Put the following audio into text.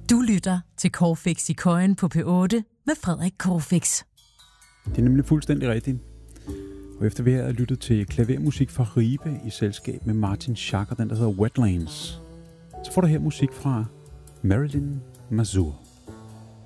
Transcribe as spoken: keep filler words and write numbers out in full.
Du lytter til Corfix i Køjen på P otte med Frederik Corfix. Det er nemlig fuldstændig rigtigt. Og efter vi har lyttet til klavermusik fra Ribe i selskab med Martin Schack og den, der hedder Wetlands, så får du her musik fra Marilyn Mazur.